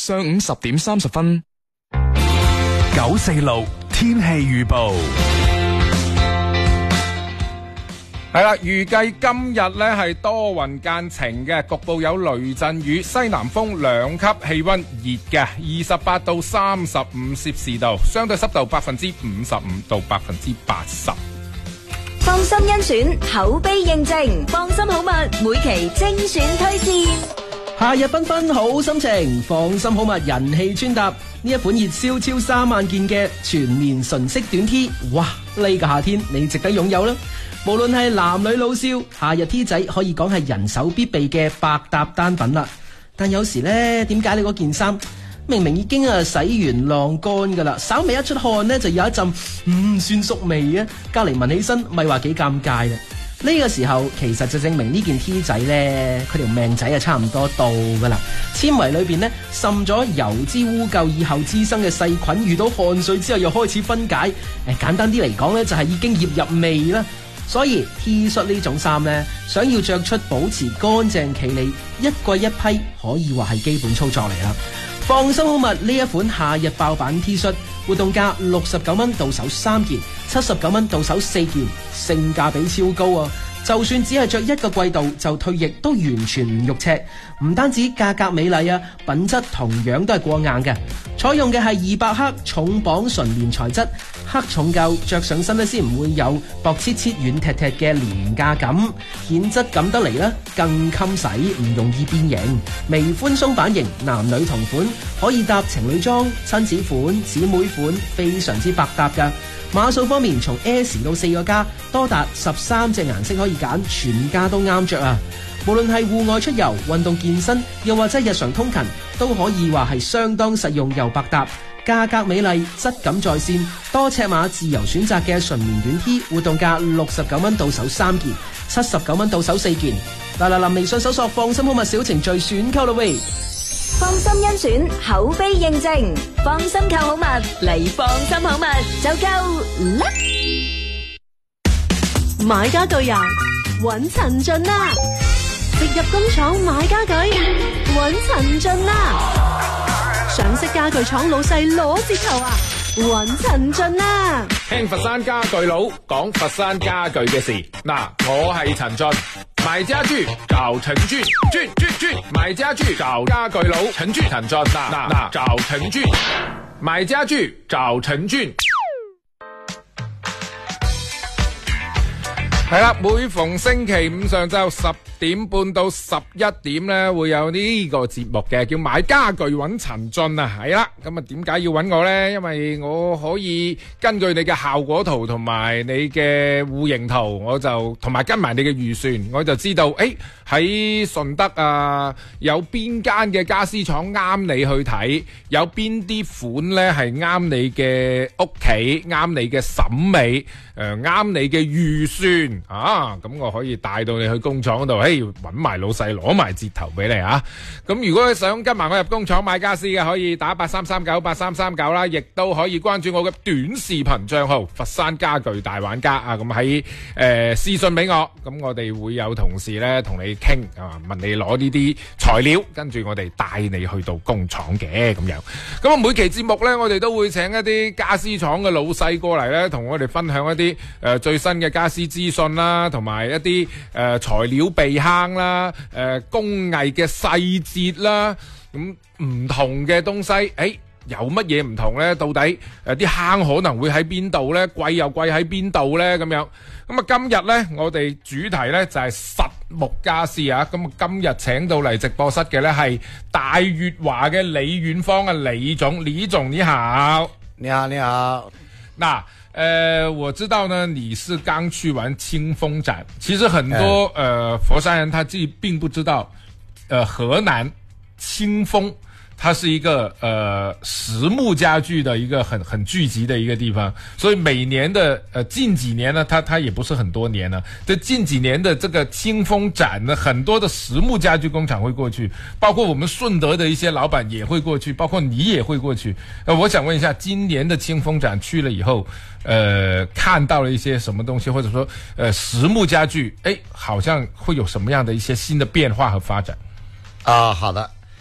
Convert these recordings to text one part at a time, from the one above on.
上午10點30分。 946天氣預報。 係啦，預計今日呢係多雲間晴嘅，局部有雷陣雨，西南風2級，氣溫熱嘅28到35攝氏度，相對濕度55%到80%。 放心甄選，口碑認證，放心好物，每期精選推薦。 夏日繽紛好心情，放心好物人氣穿搭，呢一款熱銷超3萬件嘅全棉純色短 T， 哇！呢個夏天你值得擁有啦！無論係男女老少，夏日 T 仔可以講係人手必備嘅百搭單品啦。但有時呢，點解你嗰件衫明明已經洗完晾乾噶啦，稍微一出汗呢，就有一陣酸縮味啊，隔籬聞起身咪話幾尷尬啦。呢個時候其實就證明呢件 T 仔呢，佢條命仔差唔多到噶啦。纖維裏邊呢，滲咗油脂污垢以後滋生嘅細菌，遇到汗水之後又開始分解。簡單啲嚟講呢，就係已經醃入味啦。所以 T 恤呢種衫呢，想要着出保持乾淨企理，一季一批可以話係基本操作嚟啦。放心好物呢一款夏日爆版 T 恤，活動價69蚊到手3件，79蚊到手4件，性價比超高啊！就算只係着一個季度就退役，都完全唔肉赤。唔單止價格美麗啊，品質同樣都係過硬嘅。採用嘅係200克重綁純棉材質，克重夠，着上身咧先唔會有薄切切軟踢踢嘅廉價感，顯質感得嚟啦，更襟洗，唔容易變形。微寬鬆版型，男女同款，可以搭情侶裝、親子款、姊妹款，非常之百搭噶。碼數方面，從 S 到4個加，多達13隻顏色可以揀，全家都啱着啊！無論係戶外出遊、運動健身，又或者日常通勤，都可以話係相當實用又百搭。價格美麗，質感在線，多尺碼自由選擇嘅純棉短 T， 活動價69蚊到手3件，79蚊到手4件。嗱，微信搜索放心好物小程序選購啦喂！ 放心甄選，口碑認證，放心購好物嚟，放心好物就夠啦！ 買家具呀，揾陳進啦！直入工廠買家具，揾陳進啦！上色家具廠老細攞折頭啊，揾陳進啦！ 聽佛山家具佬講佛山家具嘅事，嗱，我係陳進。買家具找陳俊，買家具找家具佬陳俊，陳進嗱找陳俊，買家具找陳俊。係啦，每逢星期五上晝10點半到11點咧，會有呢個節目嘅，叫買家具揾陳進啊。係啦，咁啊點解要揾我呢？因為我可以根據你嘅效果圖同埋你嘅戶型圖，我就同埋跟埋你嘅預算，我就知道喺順德啊有邊間嘅家私廠啱你去睇，有邊啲款呢係啱你嘅屋企，啱你嘅審美，啱你嘅預算啊，咁我可以帶到你去工廠嗰度，揾埋老細攞埋折頭俾你啊！咁如果你想跟埋我入工廠買家私嘅，可以打83398339啦，亦都可以關注我嘅短視頻賬號佛山家具大玩家啊！咁喺私信俾我，咁我哋會有同事呢同你傾啊，問你攞呢啲材料，跟住我哋帶你去到工廠嘅咁樣。咁啊，每期節目呢，我哋都會請一啲家私廠嘅老細過嚟呢，同我哋分享一啲最新嘅家私資訊啦，同埋一啲材料備坑啦，工藝嘅細節啦，咁唔同嘅東西，有乜嘢唔同呢？到底啲坑可能會喺邊度呢？貴又貴喺邊度呢？咁樣咁啊，今日呢，我哋主題呢就係實木家私啊！咁啊，今日請到嚟直播室嘅呢係大粵華嘅李遠芳啊，李總你好， 你好，你好。 嗱。我知道呢，你是剛去完清風展，其實很多佛山人他自己並不知道，河南清風它是一個實木家具的一個很聚集的一個地方，所以每年的近幾年呢，它也不是很多年了，這近幾年的這個清風展呢，很多的實木家具工廠會過去，包括我們順德的一些老闆也會過去，包括你也會過去。我想問一下，今年的清風展去了以後，看到了一些什麼東西，或者說實木家具，好像會有什麼樣的一些新的變化和發展？ 好的。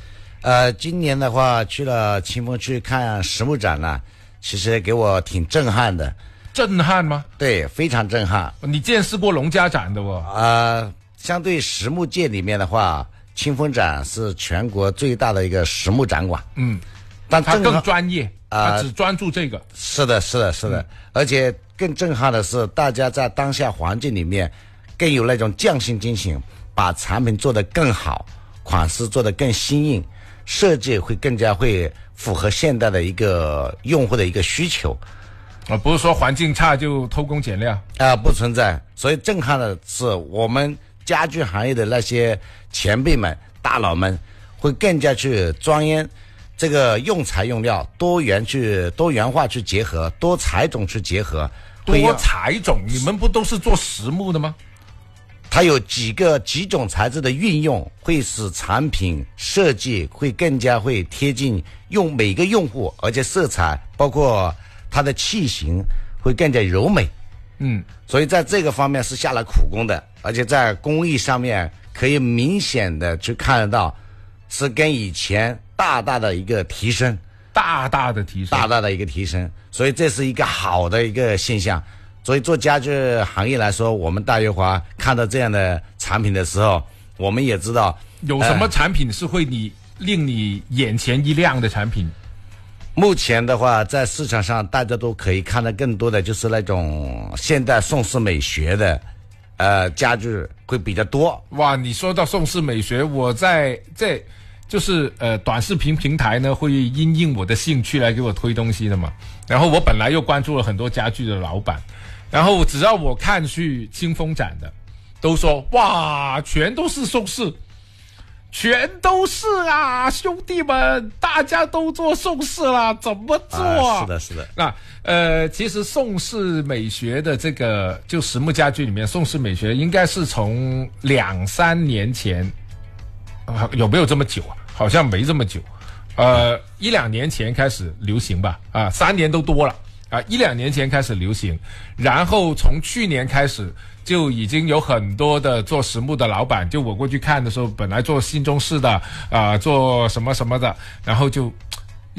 今年的话去了清风去看实木展呢，其实给我挺震撼的。 震撼吗？ 对，非常震撼。 你见识过农家展的哦？ 相对实木界里面的话，清风展是全国最大的一个实木展馆。但它更专业，它只专注这个。 是的。而且更震撼的是，大家在当下环境里面更有那种匠心精神，把产品做得更好，款式做得更新颖，设计会更加会符合现代的一个用户的一个需求。 不是说环境差就偷工减料不存在。所以震撼的是，我们家具行业的那些前辈们、大佬们会更加去钻研这个用材用料，多元化去结合，多材种去结合。 多材种，你们不都是做实木的吗？ 它有几种材质的运用，会使产品设计会更加会贴近每个用户，而且色彩包括它的器型会更加柔美。所以在这个方面是下了苦功的，而且在工艺上面可以明显的去看得到，是跟以前大大的一个提升，大大的一个提升。所以这是一个好的一个现象。所以做家具行业来说，我们大月华看到这样的产品的时候，我们也知道有什么产品是会令你眼前一亮的产品。 目前的话，在市场上大家都可以看到更多的就是那种现代宋式美学的家具会比较多。 哇，你说到宋式美学，我在就是短视频平台呢会因应我的兴趣来给我推东西的嘛。然后我本来又关注了很多家具的老板，然后只要我看去清风展的，都说哇，全都是宋式。全都是啊，兄弟们，大家都做宋式了，怎么做？ 是的。 那其实宋式美学的这个就实木家具里面，宋式美学应该是从2-3年前，有没有这么久啊？好像没这么久，1-2年前开始流行吧，3年都多了1-2年前开始流行，然后从去年开始。就已经有很多的做实木的老板，就我过去看的时候，本来做新中式的做什么什么的，然后就